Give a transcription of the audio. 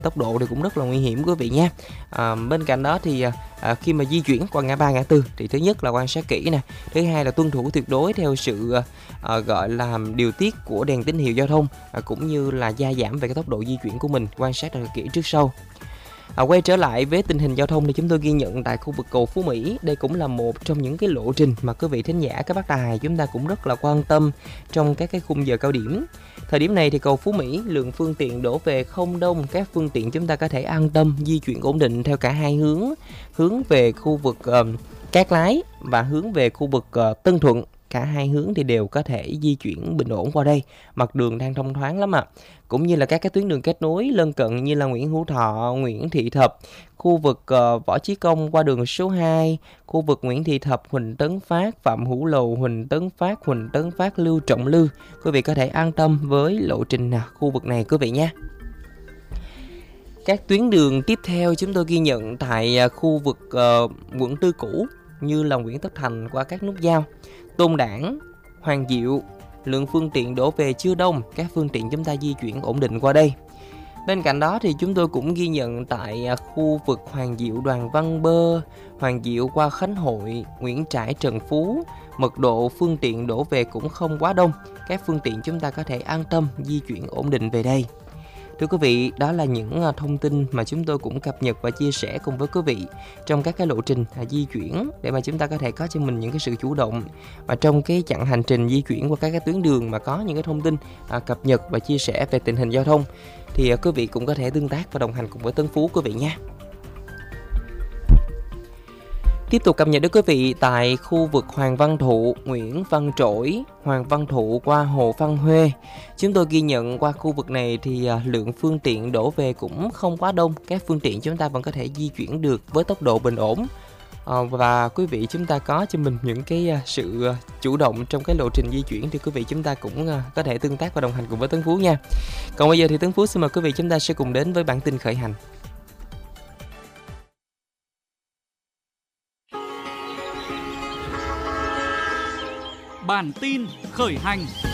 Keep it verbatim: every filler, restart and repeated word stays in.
tốc độ thì cũng rất là nguy hiểm quý vị nha. À, bên cạnh đó thì à, khi mà di chuyển qua ngã ba ngã tư thì thứ nhất là quan sát kỹ nè, thứ hai là tuân thủ tuyệt đối theo sự à, gọi là điều tiết của đèn tín hiệu giao thông, à, cũng như là gia giảm về cái tốc độ di chuyển của mình, quan sát thật kỹ trước sau. À, quay trở lại với tình hình giao thông thì chúng tôi ghi nhận tại khu vực cầu Phú Mỹ. Đây cũng là một trong những cái lộ trình mà quý vị thính giả, các bác tài chúng ta cũng rất là quan tâm trong các cái khung giờ cao điểm. Thời điểm này thì cầu Phú Mỹ lượng phương tiện đổ về không đông, các phương tiện chúng ta có thể an tâm di chuyển ổn định theo cả hai hướng, hướng về khu vực uh, Cát Lái và hướng về khu vực uh, Tân Thuận. Cả hai hướng thì đều có thể di chuyển bình ổn qua đây, mặt đường đang thông thoáng lắm ạ. À. Cũng như là các cái tuyến đường kết nối lân cận như là Nguyễn Hữu Thọ, Nguyễn Thị Thập, khu vực uh, Võ Chí Công qua đường số hai, khu vực Nguyễn Thị Thập, Huỳnh Tấn Phát, Phạm Hữu Lầu, Huỳnh Tấn Phát, Huỳnh Tấn Phát, Lưu Trọng Lư. Quý vị có thể an tâm với lộ trình nào khu vực này quý vị nhé. Các tuyến đường tiếp theo chúng tôi ghi nhận tại uh, khu vực uh, quận Tư cũ như là Nguyễn Tất Thành qua các nút giao, Tôn Đản, Hoàng Diệu, lượng phương tiện đổ về chưa đông, các phương tiện chúng ta di chuyển ổn định qua đây. Bên cạnh đó thì chúng tôi cũng ghi nhận tại khu vực Hoàng Diệu, Đoàn Văn Bơ, Hoàng Diệu qua Khánh Hội, Nguyễn Trãi, Trần Phú, mật độ phương tiện đổ về cũng không quá đông, các phương tiện chúng ta có thể an tâm di chuyển ổn định về đây. Thưa quý vị, đó là những thông tin mà chúng tôi cũng cập nhật và chia sẻ cùng với quý vị trong các cái lộ trình à, di chuyển để mà chúng ta có thể có cho mình những cái sự chủ động. Và trong cái chặng hành trình di chuyển qua các cái tuyến đường mà có những cái thông tin à, cập nhật và chia sẻ về tình hình giao thông thì à, quý vị cũng có thể tương tác và đồng hành cùng với Tấn Phú quý vị nha. Tiếp tục cập nhật đến quý vị tại khu vực Hoàng Văn Thụ, Nguyễn Văn Trỗi, Hoàng Văn Thụ qua Hồ Văn Huê. Chúng tôi ghi nhận qua khu vực này thì lượng phương tiện đổ về cũng không quá đông. Các phương tiện chúng ta vẫn có thể di chuyển được với tốc độ bình ổn. À, và quý vị chúng ta có cho mình những cái sự chủ động trong cái lộ trình di chuyển thì quý vị chúng ta cũng có thể tương tác và đồng hành cùng với Tấn Phú nha. Còn bây giờ thì Tấn Phú xin mời quý vị chúng ta sẽ cùng đến với bản tin khởi hành. Bản tin khởi hành.